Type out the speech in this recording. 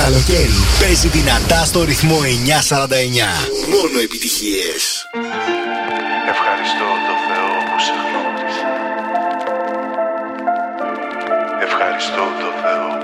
καλοκαίρι παίζει δυνατά στο ρυθμό 949. Μόνο επιτυχίες. Ευχαριστώ το Θεό που σε γνώρισε. Ευχαριστώ το Θεό